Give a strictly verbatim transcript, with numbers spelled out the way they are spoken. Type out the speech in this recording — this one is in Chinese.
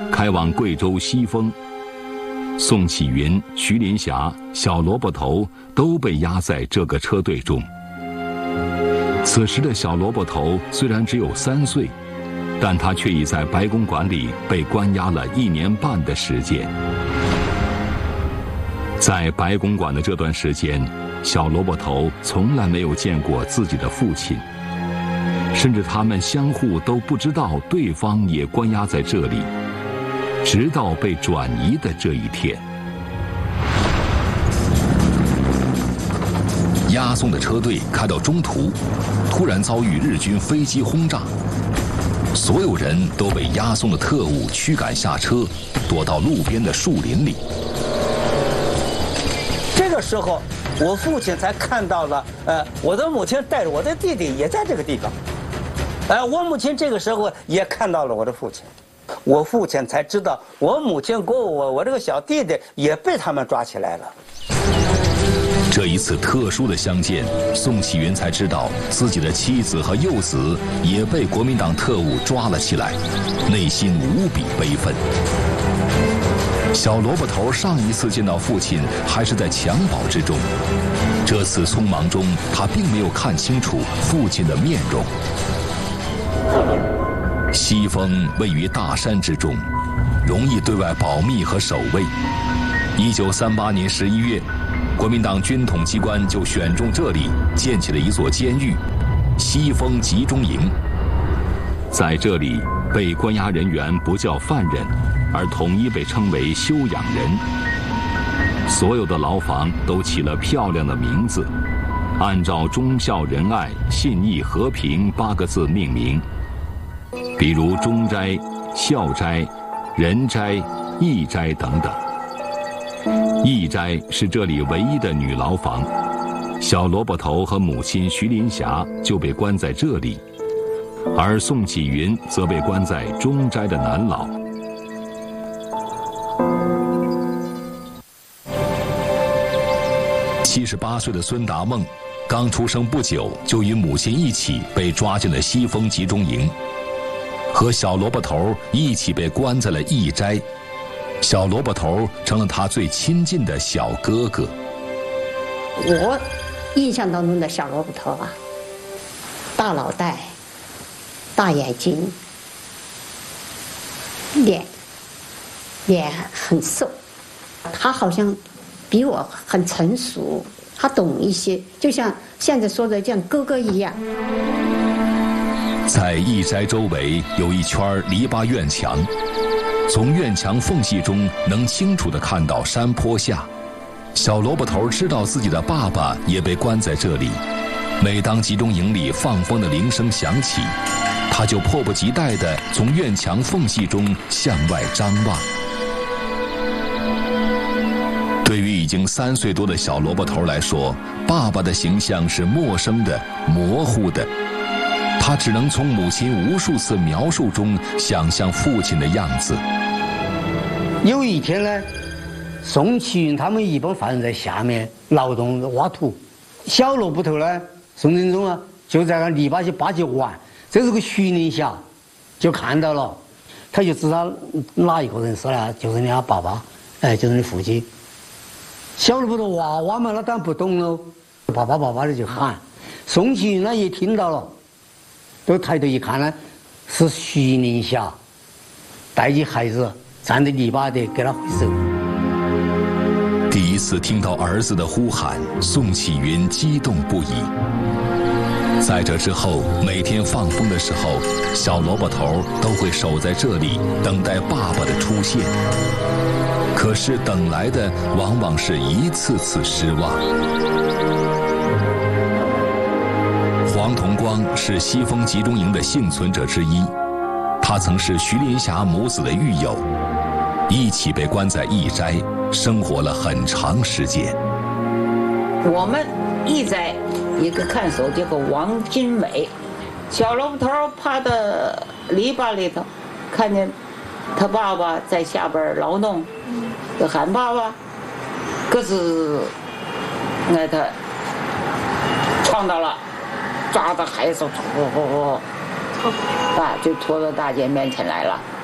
开往贵州西丰。宋启云、徐林霞、小萝卜头都被押在这个车队中。此时的小萝卜头虽然只有三岁，但他却已在白公馆里被关押了一年半的时间。在白公馆的这段时间，小萝卜头从来没有见过自己的父亲，甚至他们相互都不知道对方也关押在这里，直到被转移的这一天。 押送的车队开到中途，突然遭遇日军飞机轰炸，所有人都被押送的特务驱赶下车，躲到路边的树林里。 这个时候，我父亲才看到了，呃，我的母亲带着我的弟弟也在这个地方，呃，我母亲这个时候也看到了我的父亲，我父亲才知道我母亲跟我我这个小弟弟也被他们抓起来了。 这一次特殊的相见，宋启云才知道自己的妻子和幼子也被国民党特务抓了起来，内心无比悲愤。小萝卜头上一次见到父亲还是在襁褓之中，这次匆忙中他并没有看清楚父亲的面容。西丰位于大山之中，容易对外保密和守卫。一九三八年十一月，国民党军统机关就选中这里建起了一座监狱——西丰集中营。 在这里，被关押人员不叫犯人，而统一被称为休养人。所有的牢房都起了漂亮的名字，按照忠孝仁爱、信义和平八个字命名，比如忠斋、孝斋、仁斋、义斋等等。义斋是这里唯一的女牢房，小萝卜头和母亲徐林霞就被关在这里，而宋启云则被关在忠斋的南牢。 七十八岁的孙达梦，刚出生不久就与母亲一起被抓进了西丰集中营，和小萝卜头一起被关在了义斋。小萝卜头成了他最亲近的小哥哥。 我印象当中的小萝卜头啊，大脑袋，大眼睛，脸脸很瘦，他好像比我很成熟，他懂一些，就像现在说的像哥哥一样。 在义斋周围有一圈篱笆院墙，从院墙缝隙中能清楚地看到山坡下。小萝卜头知道自己的爸爸也被关在这里，每当集中营里放风的铃声响起，他就迫不及待地从院墙缝隙中向外张望。对于已经三岁多的小萝卜头来说，爸爸的形象是陌生的、模糊的，他只能从母亲无数次描述中想象父亲的样子。 有一天呢，宋启云他们一帮犯人在下面劳动挖土，小萝卜头呢，宋振中啊，就在那篱笆去扒去玩。这是个徐林霞，就看到了，他就知道哪一个人是呢，就是你爸爸，哎，就是你父亲。小萝卜头娃娃嘛，他当然不懂喽，爸爸爸爸的就喊。宋启云呢也听到了，都抬头一看呢，是徐林霞带起孩子站在篱笆的给他挥手。 第一次听到儿子的呼喊，宋启云激动不已。在这之后，每天放风的时候，小萝卜头都会守在这里，等待爸爸的出现。可是等来的往往是一次次失望。黄同光是西丰集中营的幸存者之一，他曾是徐林霞母子的狱友，一起被关在义斋，生活了很长时间。 我们义斋一个看守叫个王金美，小萝卜头趴到篱笆里头，看见他爸爸在下边劳动，就喊爸爸，可是那他撞到了，抓到孩子，拖拖拖，啊，就拖到大姐面前来了。